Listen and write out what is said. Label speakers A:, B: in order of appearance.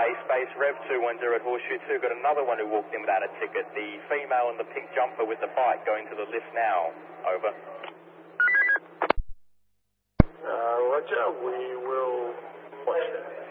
A: Space Rev 210 at Horseshoe 2. Got another one who walked in without a ticket. The female in the pink jumper with the bike going to the lift now. Over.
B: Roger, we will watch that.